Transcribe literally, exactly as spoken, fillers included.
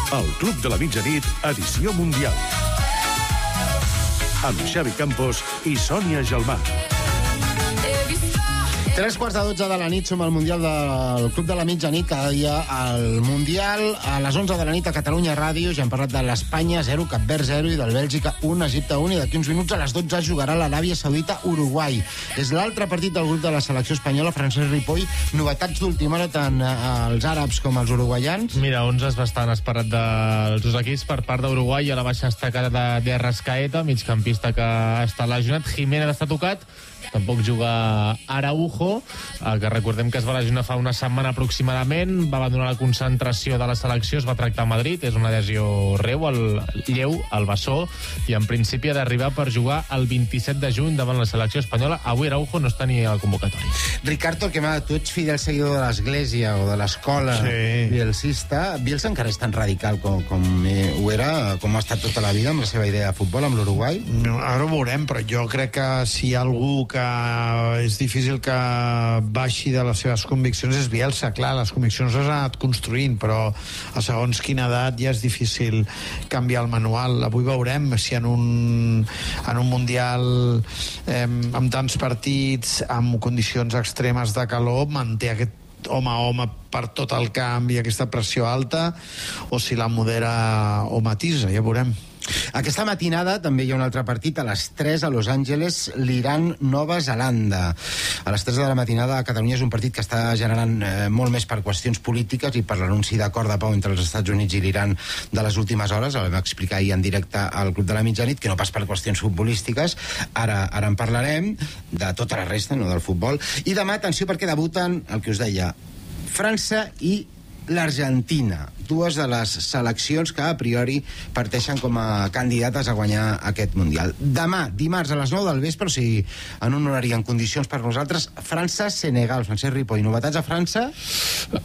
El Club de la Mitjanit, edició mundial. Amb Xavi Campos i Sònia Gelmà. Tres quarts de dotze de la nit som al Mundial del Club de la Mitjanit, cada dia al Mundial. A les onze de la nit a Catalunya Ràdio ja hem parlat de l'Espanya zero, Capverd zero i del Bèlgica un, Egipte un, i d'aquí uns minuts a les dotze jugarà l'Aràbia Saudita Uruguai. És l'altre partit del grup de la selecció espanyola. Francesc Ripoll, novetats d'última hora tant als àrabs com als uruguaians? Mira, onze és bastant esperat dels dos equips per part d'Uruguai, a la baixa destacada de, de Arrascaeta, migcampista que està lesionat. Jiménez està tocat, tampoc juga Araujo, que recordem que es va lesionar fa una setmana aproximadament, va abandonar la concentració de la selecció, es va tractar a Madrid, és una lesió reu, el lleu, al bessó, i en principi ha d'arribar per jugar el vint-i-set de juny davant la selecció espanyola. Avui Araujo no està ni al convocatori. Ricardo, que tu ets fidel seguidor de l'església o de l'escola sí. bielsista. Bielsa encara és tan radical com, com ho era, com ha estat tota la vida amb la seva idea de futbol amb l'Uruguai? No, ara ho veurem, però jo crec que si hi ha algú que és difícil que baixi de les seves conviccions és Bielsa. Clar, les conviccions les ha anat construint, però a segons quina edat ja és difícil canviar el manual. Avui veurem si en un, en un Mundial eh, amb tants partits, amb condicions extremes de calor, manté aquest home a home per tot el camp i aquesta pressió alta, o si la modera o matisa, ja veurem. Aquesta matinada també hi ha un altre partit a les tres a Los Angeles, l'Iran-Nova Zelanda. A les tres de la matinada a Catalunya és un partit que està generant eh, molt més per qüestions polítiques i per l'anunci d'acord de pau entre els Estats Units i l'Iran de les últimes hores. El vam explicar ahir en directe al Club de la Mitjanit, que no pas per qüestions futbolístiques. Ara, ara en parlarem de tota la resta, no del futbol. I demà, atenció, perquè debuten, el que us deia, França i l'Argentina, dues de les seleccions que a priori parteixen com a candidates a guanyar aquest Mundial. Demà, dimarts a les nou del vespre, o sigui, en un horari en condicions per nosaltres, França-Senegal. Francesc Ripoll, novetats a França?